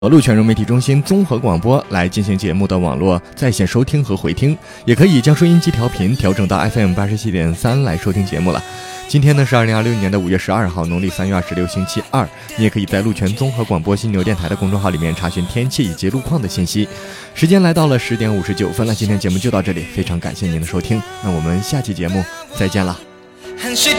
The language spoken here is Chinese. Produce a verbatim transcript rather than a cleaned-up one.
路全融媒体中心综合广播来进行节目的网络在线收听和回听，也可以将收音机调频调整到 F M 八十七点三来收听节目了。今天呢是二零二六年的五月十二号，农历三月二十六，星期二。你也可以在路全综合广播犀牛电台的公众号里面查询天气以及路况的信息。时间来到了十点五十九分了，今天节目就到这里，非常感谢您的收听，那我们下期节目再见了。汗水